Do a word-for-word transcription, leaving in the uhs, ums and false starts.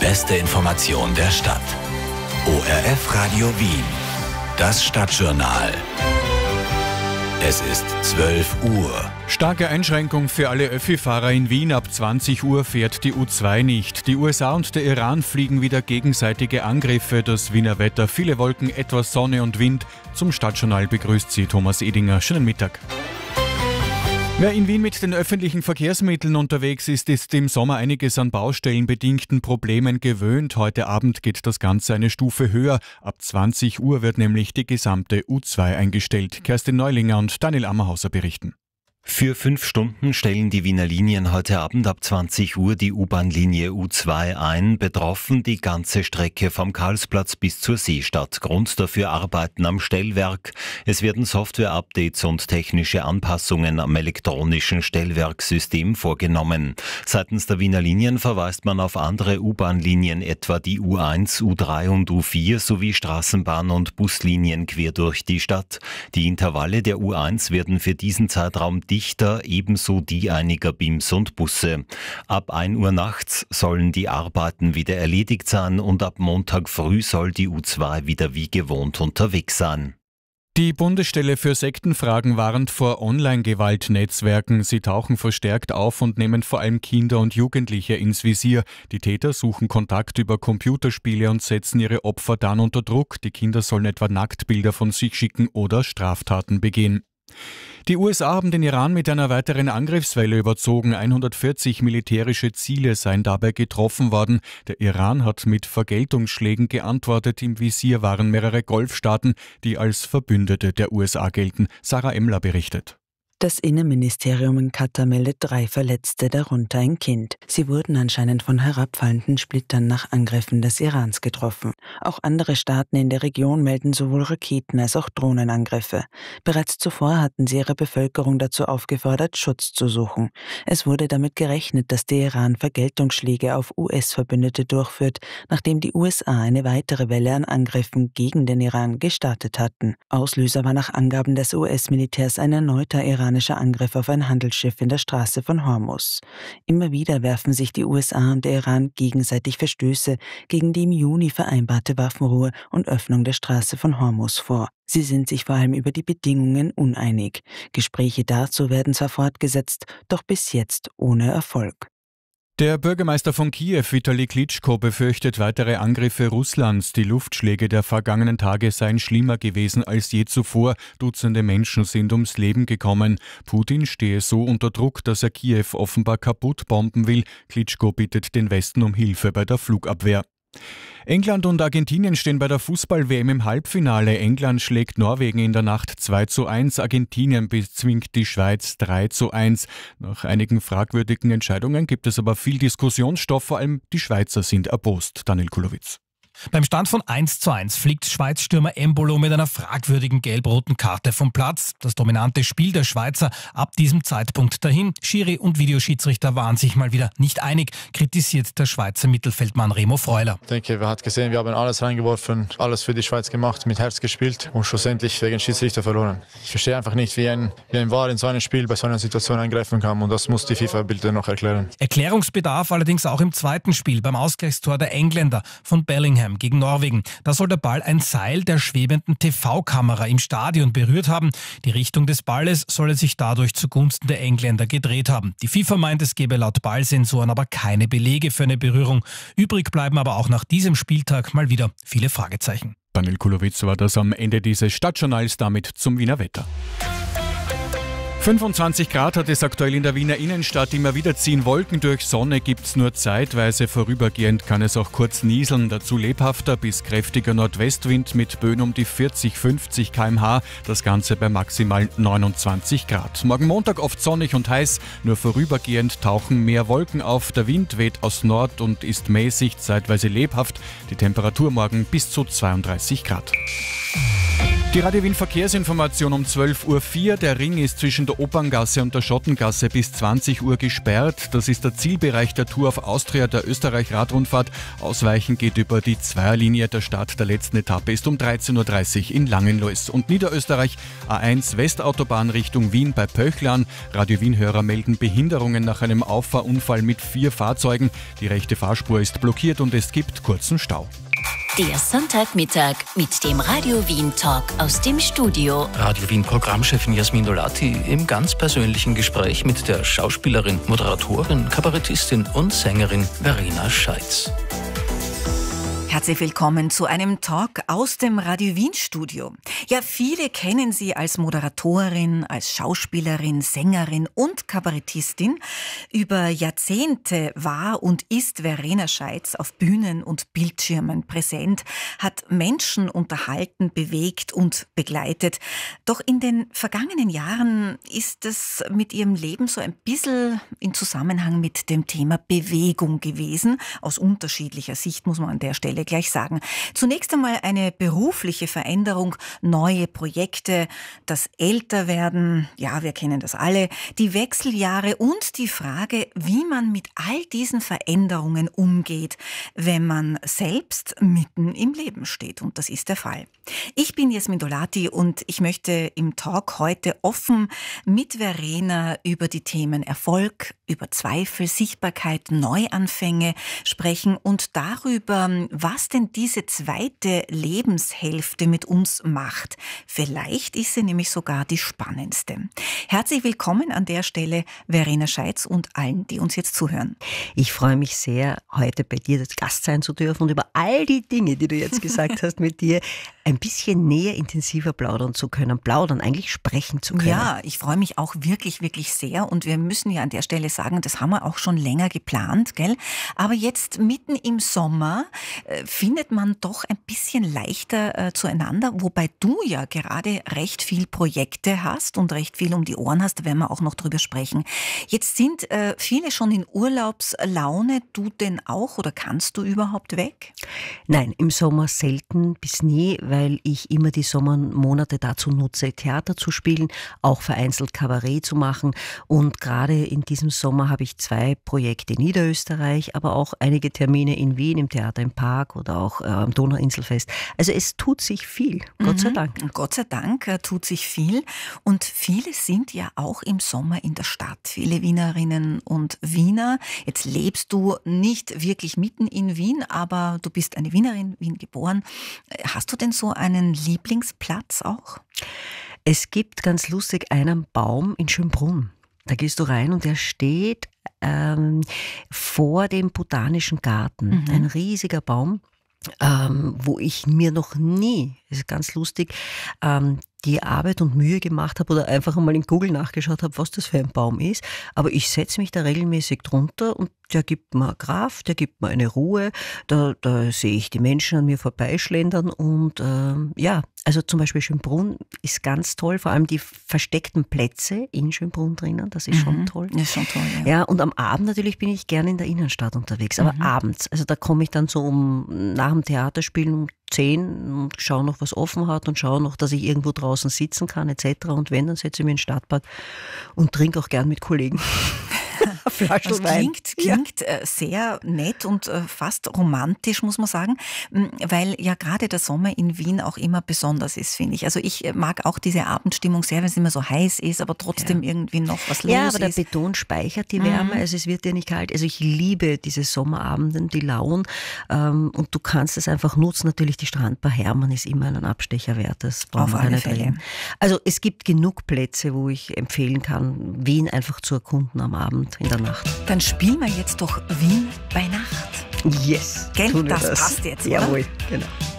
beste Information der Stadt. O R F Radio Wien, das Stadtjournal. Es ist zwölf Uhr. Starke Einschränkung für alle Öffi-Fahrer in Wien. Ab zwanzig Uhr fährt die U zwei nicht. Die U S A und der Iran fliegen wieder gegenseitige Angriffe. Das Wiener Wetter, viele Wolken, etwas Sonne und Wind. Zum Stadtjournal begrüßt Sie Thomas Edinger. Schönen Mittag. Wer in Wien mit den öffentlichen Verkehrsmitteln unterwegs ist, ist im Sommer einiges an baustellenbedingten Problemen gewöhnt. Heute Abend geht das Ganze eine Stufe höher. Ab zwanzig Uhr wird nämlich die gesamte U zwei eingestellt. Kerstin Neulinger und Daniel Ammerhauser berichten. Für fünf Stunden stellen die Wiener Linien heute Abend ab zwanzig Uhr die U-Bahn-Linie U zwei ein. Betroffen die ganze Strecke vom Karlsplatz bis zur Seestadt. Grund dafür Arbeiten am Stellwerk. Es werden Software-Updates und technische Anpassungen am elektronischen Stellwerkssystem vorgenommen. Seitens der Wiener Linien verweist man auf andere U-Bahn-Linien, etwa die U eins, U drei und U vier sowie Straßenbahn- und Buslinien quer durch die Stadt. Die Intervalle der U eins werden für diesen Zeitraum dichter, ebenso die einiger B I Ms und Busse. Ab ein Uhr nachts sollen die Arbeiten wieder erledigt sein und ab Montag früh soll die U zwei wieder wie gewohnt unterwegs sein. Die Bundesstelle für Sektenfragen warnt vor Online-Gewaltnetzwerken. Sie tauchen verstärkt auf und nehmen vor allem Kinder und Jugendliche ins Visier. Die Täter suchen Kontakt über Computerspiele und setzen ihre Opfer dann unter Druck. Die Kinder sollen etwa Nacktbilder von sich schicken oder Straftaten begehen. Die U S A haben den Iran mit einer weiteren Angriffswelle überzogen. hundertvierzig militärische Ziele seien dabei getroffen worden. Der Iran hat mit Vergeltungsschlägen geantwortet. Im Visier waren mehrere Golfstaaten, die als Verbündete der U S A gelten. Sarah Emler berichtet. Das Innenministerium in Katar meldet drei Verletzte, darunter ein Kind. Sie wurden anscheinend von herabfallenden Splittern nach Angriffen des Irans getroffen. Auch andere Staaten in der Region melden sowohl Raketen- als auch Drohnenangriffe. Bereits zuvor hatten sie ihre Bevölkerung dazu aufgefordert, Schutz zu suchen. Es wurde damit gerechnet, dass der Iran Vergeltungsschläge auf U S-Verbündete durchführt, nachdem die U S A eine weitere Welle an Angriffen gegen den Iran gestartet hatten. Auslöser war nach Angaben des U S-Militärs ein erneuter Iran Angriff auf ein Handelsschiff in der Straße von Hormuz. Immer wieder werfen sich die U S A und der Iran gegenseitig Verstöße gegen die im Juni vereinbarte Waffenruhe und Öffnung der Straße von Hormuz vor. Sie sind sich vor allem über die Bedingungen uneinig. Gespräche dazu werden zwar fortgesetzt, doch bis jetzt ohne Erfolg. Der Bürgermeister von Kiew, Vitali Klitschko, befürchtet weitere Angriffe Russlands. Die Luftschläge der vergangenen Tage seien schlimmer gewesen als je zuvor. Dutzende Menschen sind ums Leben gekommen. Putin stehe so unter Druck, dass er Kiew offenbar kaputt bomben will. Klitschko bittet den Westen um Hilfe bei der Flugabwehr. England und Argentinien stehen bei der Fußball-W M im Halbfinale. England schlägt Norwegen in der Nacht zwei zu eins, Argentinien bezwingt die Schweiz drei zu eins. Nach einigen fragwürdigen Entscheidungen gibt es aber viel Diskussionsstoff, vor allem die Schweizer sind erbost. Daniel Kulowitz. Beim Stand von eins zu eins fliegt Schweiz-Stürmer Embolo mit einer fragwürdigen gelb-roten Karte vom Platz. Das dominante Spiel der Schweizer ab diesem Zeitpunkt dahin. Schiri und Videoschiedsrichter waren sich mal wieder nicht einig, kritisiert der Schweizer Mittelfeldmann Remo Freuler. Ich denke, man hat gesehen, wir haben alles reingeworfen, alles für die Schweiz gemacht, mit Herz gespielt und schlussendlich wegen Schiedsrichter verloren. Ich verstehe einfach nicht, wie ein, wie ein V A R in so einem Spiel bei so einer Situation eingreifen kann und das muss die FIFA bitte noch erklären. Erklärungsbedarf allerdings auch im zweiten Spiel beim Ausgleichstor der Engländer von Bellingham gegen Norwegen. Da soll der Ball ein Seil der schwebenden T V-Kamera im Stadion berührt haben. Die Richtung des Balles solle sich dadurch zugunsten der Engländer gedreht haben. Die FIFA meint, es gebe laut Ballsensoren aber keine Belege für eine Berührung. Übrig bleiben aber auch nach diesem Spieltag mal wieder viele Fragezeichen. Daniel Kulowitz war das am Ende dieses Stadtjournals, damit zum Wiener Wetter. fünfundzwanzig Grad hat es aktuell in der Wiener Innenstadt. Immer wieder ziehen Wolken durch, Sonne gibt's nur zeitweise. Vorübergehend kann es auch kurz nieseln. Dazu lebhafter bis kräftiger Nordwestwind mit Böen um die vierzig, fünfzig Kilometer pro Stunde. Das Ganze bei maximal neunundzwanzig Grad. Morgen Montag oft sonnig und heiß. Nur vorübergehend tauchen mehr Wolken auf. Der Wind weht aus Nord und ist mäßig, zeitweise lebhaft. Die Temperatur morgen bis zu zweiunddreißig Grad. Die Radio Wien Verkehrsinformation um zwölf Uhr vier. Der Ring ist zwischen der Operngasse und der Schottengasse bis zwanzig Uhr gesperrt. Das ist der Zielbereich der Tour auf Austria der Österreich-Radrundfahrt. Ausweichen geht über die Zweierlinie. Der Start der letzten Etappe ist um dreizehn Uhr dreißig in Langenlois. Und Niederösterreich A eins Westautobahn Richtung Wien bei Pöchlan. Radio Wien-Hörer melden Behinderungen nach einem Auffahrunfall mit vier Fahrzeugen. Die rechte Fahrspur ist blockiert und es gibt kurzen Stau. Der Sonntagmittag mit dem Radio Wien Talk aus dem Studio. Radio Wien Programmchefin Jasmin Dolati im ganz persönlichen Gespräch mit der Schauspielerin, Moderatorin, Kabarettistin und Sängerin Verena Scheitz. Herzlich willkommen zu einem Talk aus dem Radio Wien Studio. Ja, viele kennen sie als Moderatorin, als Schauspielerin, Sängerin und Kabarettistin. Über Jahrzehnte war und ist Verena Scheitz auf Bühnen und Bildschirmen präsent, hat Menschen unterhalten, bewegt und begleitet. Doch in den vergangenen Jahren ist es mit ihrem Leben so ein bisschen in Zusammenhang mit dem Thema Bewegung gewesen. Aus unterschiedlicher Sicht muss man an der Stelle gleich sagen. Zunächst einmal eine berufliche Veränderung, neue Projekte, das Älterwerden, ja, wir kennen das alle, die Wechseljahre und die Frage, wie man mit all diesen Veränderungen umgeht, wenn man selbst mitten im Leben steht. Und das ist der Fall. Ich bin Jasmin Dolati und ich möchte im Talk heute offen mit Verena über die Themen Erfolg, über Zweifel, Sichtbarkeit, Neuanfänge sprechen und darüber, was denn diese zweite Lebenshälfte mit uns macht. Vielleicht ist sie nämlich sogar die spannendste. Herzlich willkommen an der Stelle, Verena Scheitz und allen, die uns jetzt zuhören. Ich freue mich sehr, heute bei dir Gast sein zu dürfen und über all die Dinge, die du jetzt gesagt hast, mit dir ein bisschen näher, intensiver plaudern zu können. Plaudern, eigentlich sprechen zu können. Ja, ich freue mich auch wirklich, wirklich sehr. Und wir müssen ja an der Stelle sagen, das haben wir auch schon länger geplant, gell? Aber jetzt mitten im Sommer äh, findet man doch ein bisschen leichter äh, zueinander, wobei du ja gerade recht viel Projekte hast und recht viel um die Ohren hast, da werden wir auch noch drüber sprechen. Jetzt sind äh, viele schon in Urlaubslaune. Du denn auch oder kannst du überhaupt weg? Nein, im Sommer selten bis nie, weil ich immer die Sommermonate dazu nutze, Theater zu spielen, auch vereinzelt Kabarett zu machen. Und gerade in diesem Sommer habe ich zwei Projekte in Niederösterreich, aber auch einige Termine in Wien im Theater im Park oder auch äh, am Donauinselfest. Also es tut sich viel, Gott mhm. sei Dank. Gott sei Dank äh, tut sich viel. Und viele sind ja auch im Sommer in der Stadt. Viele Wienerinnen und Wiener. Jetzt lebst du nicht wirklich mitten in Wien, aber du bist eine Wienerin, Wien geboren. Hast du denn so einen Lieblingsplatz auch? Es gibt ganz lustig einen Baum in Schönbrunn. Da gehst du rein und der steht ähm, vor dem Botanischen Garten. Mhm. Ein riesiger Baum, ähm, wo ich mir noch nie, das ist ganz lustig, ähm, die Arbeit und Mühe gemacht habe oder einfach einmal in Google nachgeschaut habe, was das für ein Baum ist. Aber ich setze mich da regelmäßig drunter und der gibt mir Kraft, der gibt mir eine Ruhe. Da, da sehe ich die Menschen an mir vorbeischlendern und ähm, ja, also zum Beispiel Schönbrunn ist ganz toll, vor allem die versteckten Plätze in Schönbrunn drinnen, das ist mhm. schon toll. Das ist schon toll, ja. Ja, und am Abend natürlich bin ich gerne in der Innenstadt unterwegs, aber mhm. abends, also da komme ich dann so um nach dem Theaterspielen um zehn und schaue noch, was offen hat und schaue noch, dass ich irgendwo draußen sitzen kann et cetera. Und wenn, dann setze ich mich in den Stadtpark und trinke auch gern mit Kollegen. Das klingt, klingt ja. sehr nett und fast romantisch, muss man sagen, weil ja gerade der Sommer in Wien auch immer besonders ist, finde ich. Also ich mag auch diese Abendstimmung sehr, wenn es immer so heiß ist, aber trotzdem ja. irgendwie noch was los ist. Ja, aber der Beton speichert die Wärme, mhm. also es wird dir nicht kalt. Also ich liebe diese Sommerabenden, die lauen und du kannst es einfach nutzen. Natürlich die Strandbar Hermann ist immer einen Abstecher wert, das brauchen wir nicht reden. Also es gibt genug Plätze, wo ich empfehlen kann, Wien einfach zu erkunden am Abend. In der Nacht. Dann spielen wir jetzt doch Wien bei Nacht. Yes. Gell? Das, das passt jetzt, oder? Jawohl, genau.